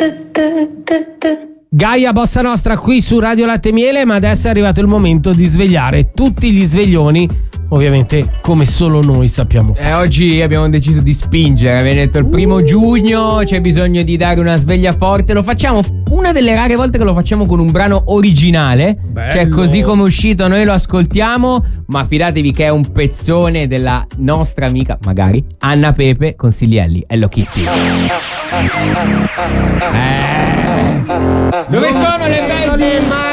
Gaia Bossa Nostra qui su Radio Latte e Miele, ma adesso è arrivato il momento di svegliare tutti gli sveglioni, ovviamente come solo noi sappiamo fare. Oggi abbiamo deciso di spingere, abbiamo detto il 1 giugno c'è bisogno di dare una sveglia forte, lo facciamo una delle rare volte che lo facciamo con un brano originale. Bello. Cioè così come è uscito noi lo ascoltiamo, ma fidatevi che è un pezzone della nostra amica, magari, Anna Pepe con Silielli, Hello Kitty. Dove sono le belle?